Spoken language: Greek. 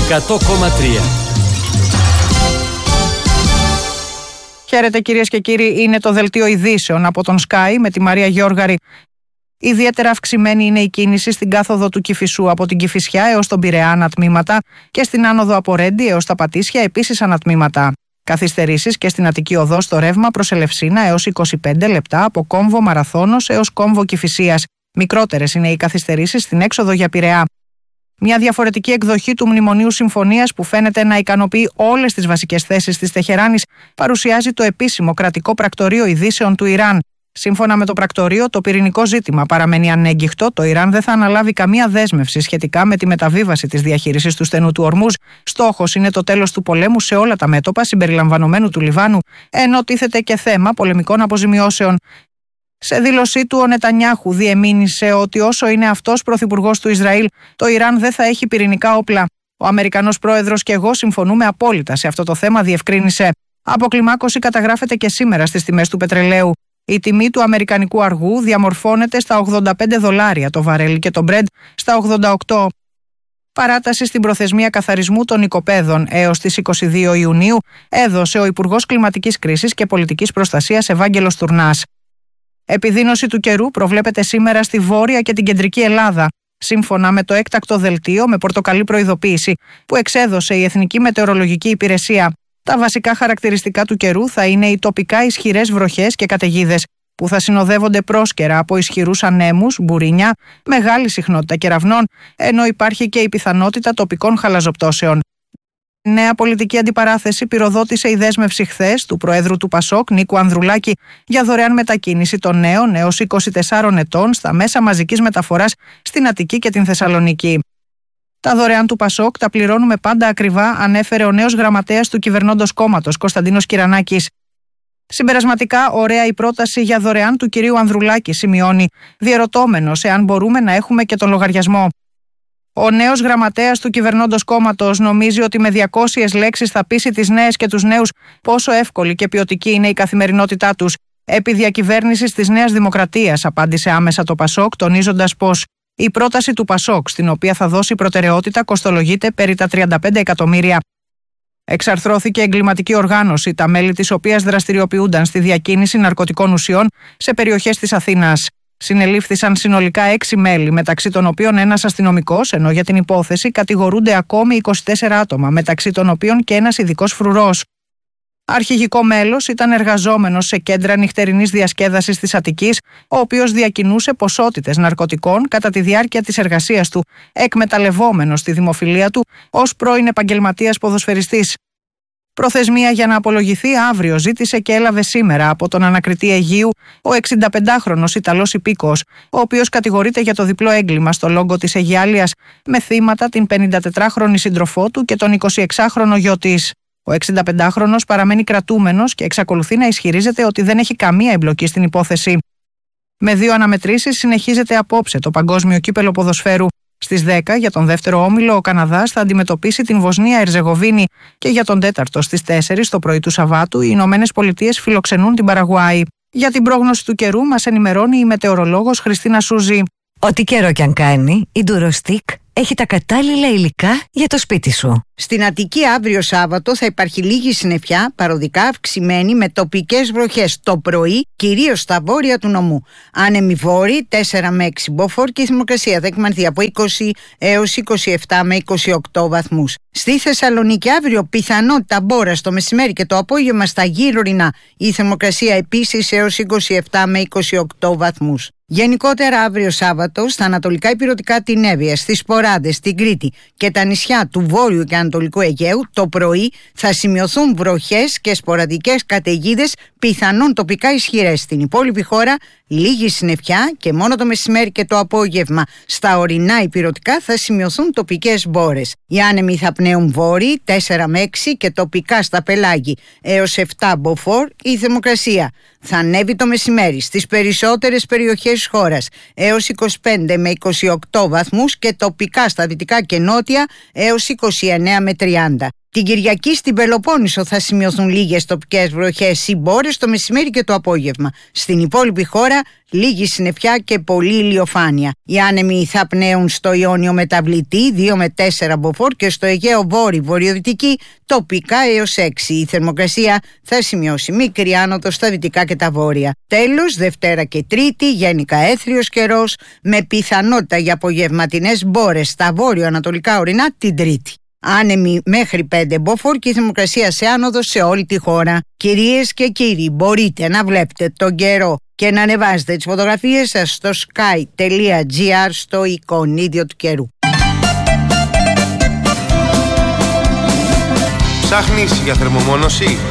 100,3. Χαίρετε κυρίες και κύριοι, είναι το δελτίο ειδήσεων από τον Sky με τη Μαρία Γιώργαρη. Ιδιαίτερα αυξημένη είναι η κίνηση στην κάθοδο του Κηφισού από την Κηφισιά έως τον Πειραιά ανατμήματα και στην άνοδο από Ρέντι έως τα Πατήσια επίσης ανατμήματα. Καθυστερήσεις και στην Αττική Οδό στο ρεύμα προς Ελευσίνα έως 25 λεπτά από κόμβο Μαραθώνος έως κόμβο Κηφισίας. Μικρότερες είναι οι καθυστερήσεις στην έξοδο για Πειραιά. Μια διαφορετική εκδοχή του Μνημονίου Συμφωνίας που φαίνεται να ικανοποιεί όλες τις βασικές θέσεις της Τεχεράνης παρουσιάζει το επίσημο κρατικό πρακτορείο ειδήσεων του Ιράν. Σύμφωνα με το πρακτορείο, το πυρηνικό ζήτημα παραμένει ανέγκυχτο. Το Ιράν δεν θα αναλάβει καμία δέσμευση σχετικά με τη μεταβίβαση της διαχείρισης του στενού του Ορμούζ. Στόχος είναι το τέλος του πολέμου σε όλα τα μέτωπα συμπεριλαμβανομένου του Λιβάνου, ενώ τίθεται και θέμα πολεμικών αποζημιώσεων. Σε δήλωσή του, ο Νετανιάχου διεμήνυσε ότι όσο είναι αυτός πρωθυπουργός του Ισραήλ, το Ιράν δεν θα έχει πυρηνικά όπλα. Ο Αμερικανός πρόεδρος και εγώ συμφωνούμε απόλυτα σε αυτό το θέμα, διευκρίνησε. Αποκλιμάκωση καταγράφεται και σήμερα στις τιμές του πετρελαίου. Η τιμή του αμερικανικού αργού διαμορφώνεται στα $85 το βαρέλι και το Brent στα 88. Παράταση στην προθεσμία καθαρισμού των οικοπαίδων έως τις 22 Ιουνίου έδωσε ο Υπουργός Κλιματικής Κρίσης και Πολιτικής Προστασίας Ευάγγελος Τουρνάς. Επιδείνωση του καιρού προβλέπεται σήμερα στη Βόρεια και την Κεντρική Ελλάδα, σύμφωνα με το έκτακτο δελτίο με πορτοκαλί προειδοποίηση που εξέδωσε η Εθνική Μετεωρολογική Υπηρεσία. Τα βασικά χαρακτηριστικά του καιρού θα είναι οι τοπικά ισχυρές βροχές και καταιγίδες, που θα συνοδεύονται πρόσκαιρα από ισχυρούς ανέμους, μπουρίνια, μεγάλη συχνότητα κεραυνών, ενώ υπάρχει και η πιθανότητα τοπικών χαλαζοπτώσεων. Νέα πολιτική αντιπαράθεση πυροδότησε η δέσμευση χθες του Προέδρου του Πασόκ, Νίκου Ανδρουλάκη, για δωρεάν μετακίνηση των νέων έως 24 ετών στα μέσα μαζικής μεταφοράς στην Αττική και την Θεσσαλονίκη. Τα δωρεάν του Πασόκ τα πληρώνουμε πάντα ακριβά, ανέφερε ο νέος γραμματέας του κυβερνώντος κόμματος, Κωνσταντίνος Κυρανάκης. Συμπερασματικά, ωραία η πρόταση για δωρεάν του κυρίου Ανδρουλάκη, σημειώνει, διερωτώμενος εάν μπορούμε να έχουμε και τον λογαριασμό. Ο νέος γραμματέας του κυβερνώντος κόμματος νομίζει ότι με 200 λέξεις θα πείσει τις νέες και τους νέους πόσο εύκολη και ποιοτική είναι η καθημερινότητά τους. Επί διακυβέρνησης της Νέας Δημοκρατίας, απάντησε άμεσα το Πασόκ, τονίζοντας πως η πρόταση του Πασόκ, στην οποία θα δώσει προτεραιότητα, κοστολογείται περί τα 35 εκατομμύρια. Εξαρθρώθηκε εγκληματική οργάνωση, τα μέλη της οποίας δραστηριοποιούνταν στη διακίνηση ναρκωτικών ουσιών σε περιοχές της Αθήνας. Συνελήφθησαν συνολικά 6 μέλη, μεταξύ των οποίων ένας αστυνομικός, ενώ για την υπόθεση κατηγορούνται ακόμη 24 άτομα, μεταξύ των οποίων και ένας ειδικός φρουρός. Αρχηγικό μέλος ήταν εργαζόμενος σε κέντρα νυχτερινής διασκέδασης της Αττικής, ο οποίος διακινούσε ποσότητες ναρκωτικών κατά τη διάρκεια της εργασίας του, εκμεταλλευόμενος τη δημοφιλία του ως πρώην επαγγελματίας ποδοσφαιριστής. Προθεσμία για να απολογηθεί αύριο ζήτησε και έλαβε σήμερα από τον ανακριτή Αιγείου ο 65χρονος Ιταλός υπήκοος, ο οποίος κατηγορείται για το διπλό έγκλημα στο Λόγκο της Αιγιάλειας, με θύματα την 54χρονη σύντροφό του και τον 26χρονο γιο της. Ο 65χρονος παραμένει κρατούμενος και εξακολουθεί να ισχυρίζεται ότι δεν έχει καμία εμπλοκή στην υπόθεση. Με 2 αναμετρήσεις συνεχίζεται απόψε το Παγκόσμιο Κύπελλο Ποδοσφαίρου. Στις 10 για τον δεύτερο όμιλο ο Καναδάς θα αντιμετωπίσει την Βοσνία Ερζεγοβίνη και για τον τέταρτο στις 4 το πρωί του Σαββάτου οι Ηνωμένες Πολιτείες φιλοξενούν την Παραγουάη. Για την πρόγνωση του καιρού μας ενημερώνει η μετεωρολόγος Χριστίνα Σούζη. Ό,τι καιρό κι αν κάνει, η Durostick έχει τα κατάλληλα υλικά για το σπίτι σου. Στην Αττική αύριο Σάββατο θα υπάρχει λίγη συννεφιά, παροδικά αυξημένη με τοπικές βροχές το πρωί, κυρίως στα βόρεια του νομού. Άνεμοι βόρειοι 4 με 6 μποφόρ και η θερμοκρασία θα εκμανθεί από 20 έως 27 με 28 βαθμούς. Στη Θεσσαλονίκη αύριο πιθανότητα μπόρας το μεσημέρι και το απόγευμα στα γύρω ορεινά. Η θερμοκρασία επίσης έως 27 με 28 βαθμούς. Γενικότερα αύριο Σάββατο στα ανατολικά ηπειρωτικά την Εύβοια, στις Ποράδες, στην Κρήτη και τα νησιά του Βόρειου και Ανατολικού Αιγαίου το πρωί θα σημειωθούν βροχές και σποραδικές καταιγίδες, πιθανόν τοπικά ισχυρές. Στην υπόλοιπη χώρα λίγη συννεφιά και μόνο το μεσημέρι και το απόγευμα στα ορεινά ηπειρωτικά θα σημειωθούν τοπικές μπόρες. Οι άνεμοι θα πνέουν βόρειοι 4 με 6 και τοπικά στα πελάγη έως 7 μποφόρ. Η θερμοκρασία θα ανέβει το μεσημέρι στις περισσότερες περιοχές της χώρας έως 25 με 28 βαθμούς και τοπικά στα δυτικά και νότια έως 29 με 30. Την Κυριακή στην Πελοπόννησο θα σημειωθούν λίγες τοπικές βροχές ή μπόρες το μεσημέρι και το απόγευμα. Στην υπόλοιπη χώρα λίγη συννεφιά και πολλή ηλιοφάνεια. Οι άνεμοι θα πνέουν στο Ιόνιο μεταβλητή 2 με 4 μποφόρ και στο Αιγαίο βόρειο-βορειοδυτική τοπικά έως 6. Η θερμοκρασία θα σημειώσει μικρή άνοδο στα δυτικά και τα βόρεια. Τέλος, Δευτέρα και Τρίτη γενικά έθριος καιρός με πιθανότητα για απογευματινές μπόρες στα βόρειο-ανατολικά ορεινά την Τρίτη. Άνεμοι μέχρι 5 μποφόρ και η θερμοκρασία σε άνοδο σε όλη τη χώρα. Κυρίες και κύριοι, μπορείτε να βλέπετε τον καιρό και να ανεβάζετε τις φωτογραφίες σας στο sky.gr στο εικονίδιο του καιρού. Ψάχνεις για θερμομόνωση?